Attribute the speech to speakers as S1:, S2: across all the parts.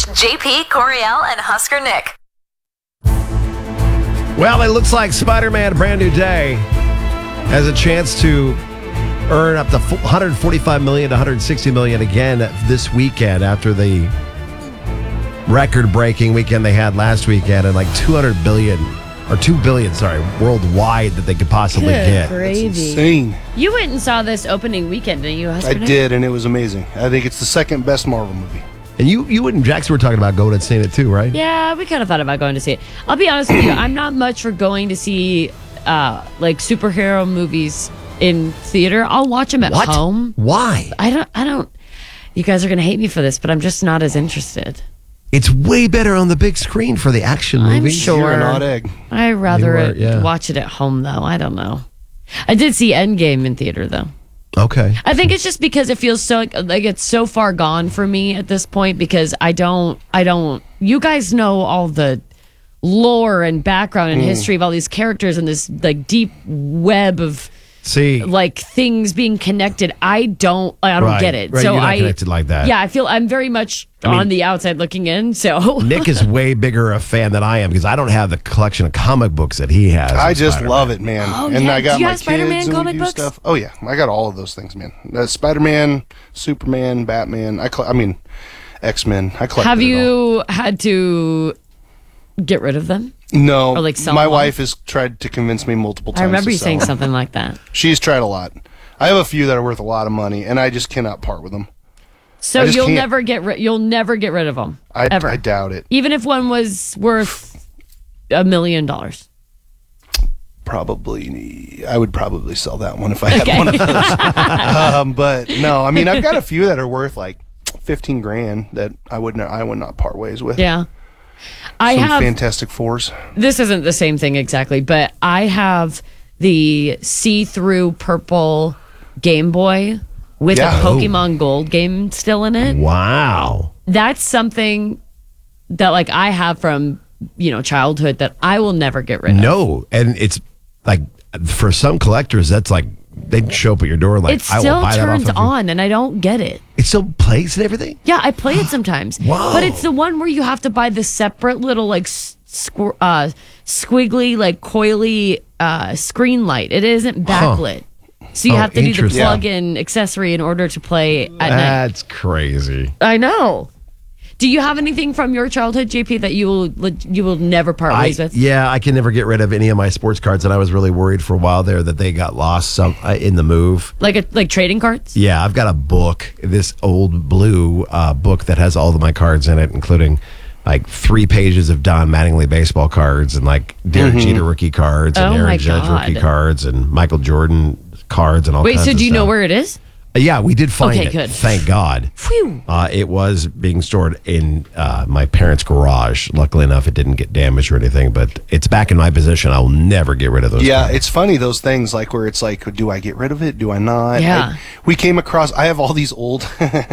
S1: JP, Coriel, and Husker Nick.
S2: Well, it looks like Spider-Man Brand New Day has a chance to earn up to $145 million to $160 million again this weekend after the record-breaking weekend they had last weekend, and like $200 billion or $2 billion, worldwide that they could possibly get.
S3: Gravy.
S4: It's insane.
S3: You went and saw this opening weekend, didn't you, Husker
S4: I
S3: Nick?
S4: did, and it was amazing. I think it's the second best Marvel movie.
S2: And you and Jackson were talking about going and seeing it too, right?
S3: Yeah, we kind of thought about going to see it. I'll be honest with you, I'm not much for going to see like superhero movies in theater. I'll watch them at home.
S2: Why?
S3: I don't. You guys are gonna hate me for this, but I'm just not as interested.
S2: It's way better on the big screen for the action
S3: I'm
S2: movies.
S3: sure.
S4: You're an odd egg.
S3: I'd rather
S2: yeah.
S3: watch it at home, though. I don't know. I did see Endgame in theater, though.
S2: Okay.
S3: I think it's just because it feels so like it's so far gone for me at this point, because I don't. You guys know all the lore and background and history of all these characters and this like deep web of like things being connected. I don't get it.
S2: Right,
S3: so
S2: you're not connected like that.
S3: Yeah, I feel I'm very much on the outside looking in. So
S2: Nick is way bigger a fan than I am because I don't have the collection of comic books that he has.
S4: I just
S2: Spider-Man.
S4: love it, man.
S3: Oh,
S4: and
S3: yeah.
S4: I got
S3: Do you
S4: my
S3: have Spider-Man
S4: kids and
S3: comic
S4: we do
S3: books?
S4: stuff. Oh yeah, I got all of those things, man. Spider-Man, Superman, Batman. X-Men. I collect.
S3: have
S4: it all.
S3: you had to get rid of them?
S4: No,
S3: Or, like, sell
S4: my
S3: them
S4: wife has tried to convince me multiple times.
S3: I remember
S4: to
S3: you
S4: sell
S3: saying
S4: them.
S3: something like that.
S4: She's tried a lot. I have a few that are worth a lot of money, and I just cannot part with them.
S3: So
S4: I just
S3: you'll
S4: can't.
S3: never get rid of them ever.
S4: I doubt it.
S3: Even if one was worth $1 million.
S4: Probably, I would probably sell that one if I had
S3: Okay.
S4: one of those. But no, I mean, I've got a few that are worth like $15,000 that I would not part ways with.
S3: Yeah. I
S4: Some
S3: have
S4: Fantastic Fours.
S3: this isn't the same thing exactly, but I have the see-through purple Game Boy with
S4: Yeah.
S3: a Pokemon Gold game still in it.
S2: Wow.
S3: That's something that like I have from, childhood that I will never get rid of.
S2: No, and it's like for some collectors, that's like they show up at your door like
S3: It
S2: I will
S3: still
S2: buy that off
S3: turns
S2: of you.
S3: on and I don't get it.
S2: It still plays and everything.
S3: Yeah, I play it sometimes.
S2: Wow.
S3: But it's the one where you have to buy the separate little like squiggly like coily screen light. It isn't backlit. So you have to do the
S2: interesting.
S3: plug-in accessory in order to play at night.
S2: That's crazy.
S3: I know. Do you have anything from your childhood, JP, that you will never part ways with?
S2: Yeah, I can never get rid of any of my sports cards, and I was really worried for a while there that they got lost in the move.
S3: Like trading cards?
S2: Yeah, I've got a book, this old blue book that has all of my cards in it, including like 3 pages of Don Mattingly baseball cards and like Derek Jeter rookie cards and
S3: Oh, my
S2: Aaron Judge
S3: God.
S2: rookie cards and Michael Jordan cards and all
S3: Wait,
S2: kinds
S3: so
S2: of
S3: do you know
S2: stuff.
S3: where it is?
S2: Yeah, we did find
S3: Okay,
S2: it.
S3: good.
S2: Thank God.
S3: Phew.
S2: It was being stored in my parents' garage. Luckily enough, it didn't get damaged or anything, but it's back in my possession. I will never get rid of those.
S4: Yeah,
S2: cards.
S4: it's funny, those things like where it's like, do I get rid of it? Do I not?
S3: Yeah.
S4: We came across, I have all these old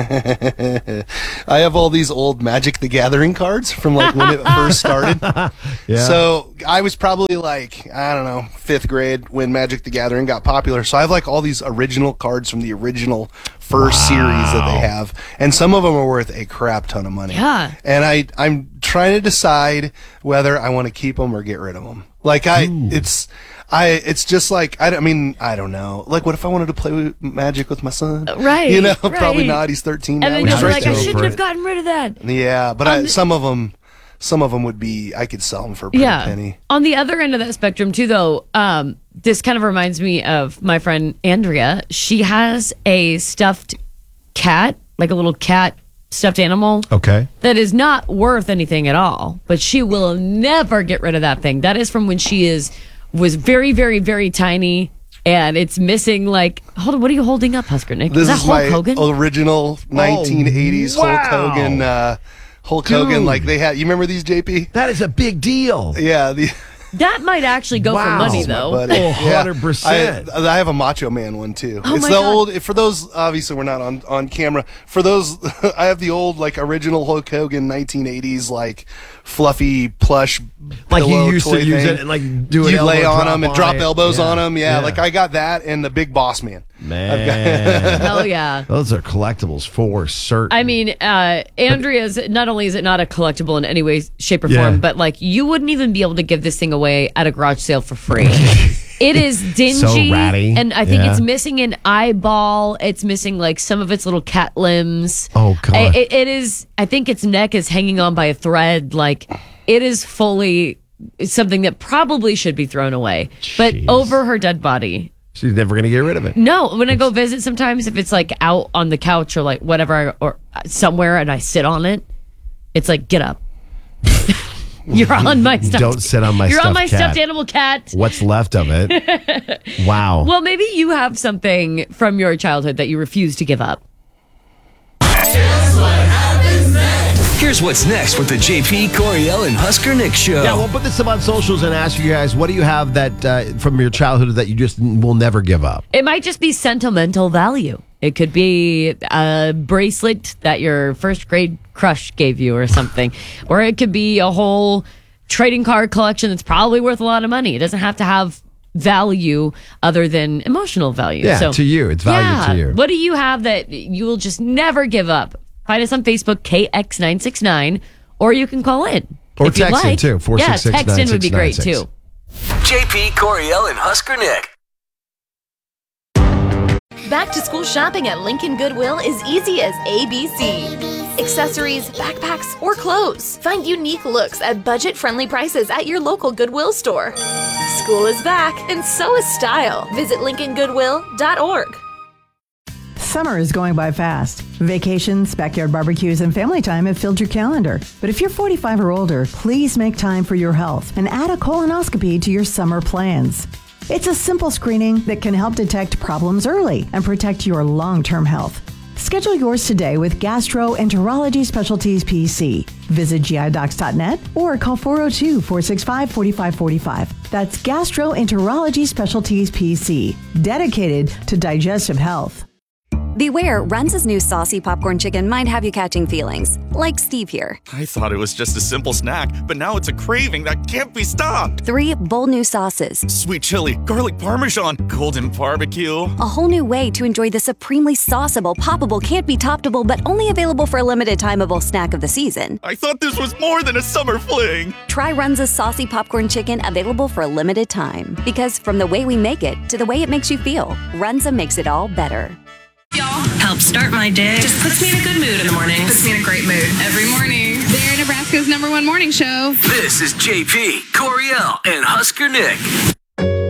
S4: Magic the Gathering cards from like when it first started.
S2: Yeah.
S4: So I was probably like, I don't know, 5th grade when Magic the Gathering got popular. So I have like all these original cards from the original first series that they have. And some of them are worth a crap ton of money.
S3: Yeah.
S4: And I'm trying to decide whether I want to keep them or get rid of them. Like it's just like, I mean, I don't know. Like, what if I wanted to play with Magic with my son?
S3: Right,
S4: Probably
S3: right.
S4: not. He's 13 now.
S3: And then
S4: He's
S3: you're
S4: right
S3: like, I
S4: there.
S3: shouldn't have gotten rid of that.
S4: Yeah, but some of them would be, I could sell them for a pretty penny.
S3: On the other end of that spectrum, too, though, this kind of reminds me of my friend Andrea. She has a stuffed cat, like a little cat stuffed animal.
S2: Okay.
S3: That is not worth anything at all, but she will never get rid of that thing. That is from when she was very, very, very tiny, and it's missing like. Hold on, what are you holding up, Husker Nick?
S4: This
S3: is that
S4: is
S3: Hulk
S4: my
S3: Hogan?
S4: original 1980s
S2: wow.
S4: Hulk Hogan,
S2: Dude.
S4: like they had. You remember these, JP?
S2: That is a big deal.
S4: Yeah,
S3: That might actually go for
S2: Wow.
S3: money,
S2: That's my
S3: though.
S4: buddy.
S2: Oh,
S4: Yeah.
S2: 100%.
S4: I have a Macho Man one too.
S3: Oh
S4: It's
S3: my
S4: the
S3: God.
S4: old, for those, obviously we're not on camera. For those, I have the old like original Hulk Hogan 1980s like fluffy plush
S2: Like you
S4: pillow
S2: used to
S4: toy
S2: use
S4: thing.
S2: it and like do an
S4: You
S2: elbow
S4: lay on
S2: drop
S4: them and drop
S2: it.
S4: elbows
S2: Yeah.
S4: on them. Yeah, like I got that and the Big Boss Man.
S2: Man.
S3: Hell yeah.
S2: Those are collectibles for certain.
S3: I mean, Andrea's, not only is it not a collectible in any way, shape, or
S2: Yeah.
S3: form, but like you wouldn't even be able to give this thing away at a garage sale for free. It is dingy.
S2: So ratty.
S3: And I think
S2: Yeah.
S3: it's missing an eyeball. It's missing like some of its little cat limbs.
S2: Oh, God.
S3: It is, I think its neck is hanging on by a thread. Like it is fully something that probably should be thrown away. But
S2: Jeez.
S3: over her dead body.
S2: She's never going to get rid of it.
S3: No, when I go visit sometimes, if it's like out on the couch or like whatever, or somewhere and I sit on it, it's like, get up. You're on my stuffed.
S2: Don't sit on my
S3: You're on
S2: stuffed
S3: my
S2: cat.
S3: stuffed animal cat.
S2: What's left of it? Wow.
S3: Well, maybe you have something from your childhood that you refuse to give up.
S5: Here's what's next with the JP, Coriel, and Husker Nick show.
S2: Yeah, we'll put this up on socials and ask you guys, what do you have that from your childhood that you just will never give up?
S3: It might just be sentimental value. It could be a bracelet that your first grade crush gave you or something. Or it could be a whole trading card collection that's probably worth a lot of money. It doesn't have to have value other than emotional value.
S2: Yeah, to you. It's value to you.
S3: What do you have that you will just never give up? Find us on Facebook, KX969, or you can call in.
S2: Or
S3: if you'd
S2: text in,
S3: like.
S2: too,
S3: Yeah,
S2: 466
S3: text in would be great,
S2: 9696.
S3: too.
S5: JP, Coriel, and Husker Nick.
S6: Back to school shopping at Lincoln Goodwill is easy as ABC. Accessories, backpacks, or clothes. Find unique looks at budget-friendly prices at your local Goodwill store. School is back, and so is style. Visit lincolngoodwill.org.
S7: Summer is going by fast. Vacations, backyard barbecues, and family time have filled your calendar. But if you're 45 or older, please make time for your health and add a colonoscopy to your summer plans. It's a simple screening that can help detect problems early and protect your long-term health. Schedule yours today with Gastroenterology Specialties PC. Visit gidocs.net or call 402-465-4545. That's Gastroenterology Specialties PC, dedicated to digestive health.
S8: Beware, Runza's new saucy popcorn chicken might have you catching feelings, like Steve here.
S9: I thought it was just a simple snack, but now it's a craving that can't be stopped.
S8: 3 bold new sauces.
S9: Sweet chili, garlic parmesan, golden barbecue.
S8: A whole new way to enjoy the supremely sauceable, poppable, can't be toppable, but only available for a limited timeable snack of the season.
S9: I thought this was more than a summer fling.
S8: Try Runza's saucy popcorn chicken, available for a limited time. Because from the way we make it to the way it makes you feel, Runza makes it all better.
S1: Help start my day. Just puts me in a good mood in the morning. Puts me in a great mood every morning.
S10: They're Nebraska's #1 morning show.
S5: This is JP, Coriel, and Husker Nick.